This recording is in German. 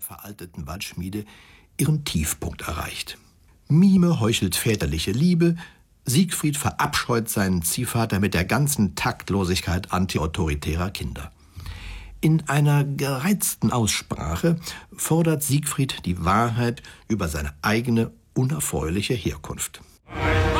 veralteten Waldschmiede ihren Tiefpunkt erreicht. Mime heuchelt väterliche Liebe, Siegfried verabscheut seinen Ziehvater mit der ganzen Taktlosigkeit antiautoritärer Kinder. In einer gereizten Aussprache fordert Siegfried die Wahrheit über seine eigene unerfreuliche Herkunft.